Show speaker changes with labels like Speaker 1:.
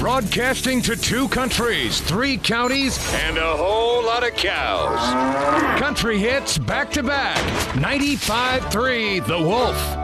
Speaker 1: Broadcasting to 2 countries, 3 counties, and a whole lot of cows. Country hits back to back. 95.3 The Wolf.